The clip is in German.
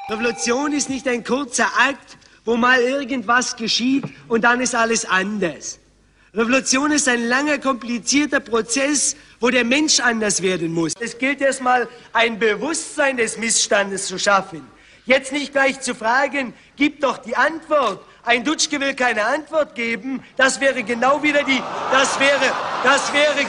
Revolution ist nicht ein kurzer Akt, wo mal irgendwas geschieht und dann ist alles anders. Revolution ist ein langer, komplizierter Prozess, wo der Mensch anders werden muss. Es gilt erstmal, ein Bewusstsein des Missstandes zu schaffen. Jetzt nicht gleich zu fragen, gib doch die Antwort. Ein Dutschke will keine Antwort geben. Das wäre genau wieder das wäre